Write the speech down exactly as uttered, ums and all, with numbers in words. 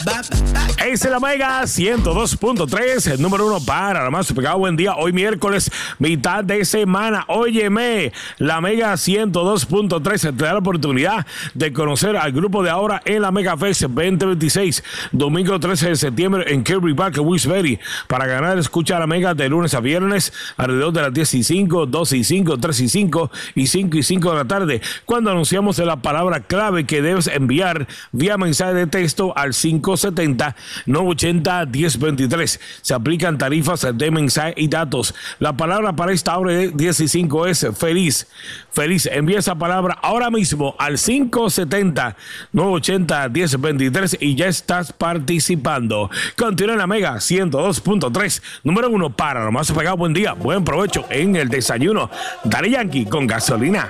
Es la Mega ciento dos punto tres, el número uno para la más pegada. Buen día, hoy miércoles, mitad de semana. Óyeme, la Mega ciento dos punto tres te da la oportunidad de conocer al grupo de ahora en la Mega Fest veinte veintiséis, domingo trece de septiembre en Kirby Park, Wilkes-Barre. Para ganar, escucha a la Mega de lunes a viernes, alrededor de las diez y cinco, doce y cinco, tres y cinco y cinco y cinco de la tarde, cuando anunciamos la palabra clave que debes enviar vía mensaje de texto al cinco setenta, nueve ochenta, diez veintitrés. Se aplican tarifas de mensaje y datos. La palabra para esta hora de diez y cinco es feliz. Feliz. Envía esa palabra ahora mismo al cinco setenta, nueve ochenta, diez veintitrés y ya estás participando. Continúa en la Mega ciento dos punto tres, número uno para lo más pegado. Buen día, buen provecho en el desayuno. Dale Yankee con gasolina.